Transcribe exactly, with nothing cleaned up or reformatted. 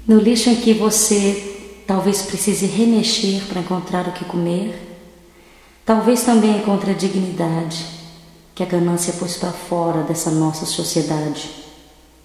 No lixo em que você talvez precise remexer para encontrar o que comer, talvez também encontre a dignidade que a ganância pôs para fora dessa nossa sociedade.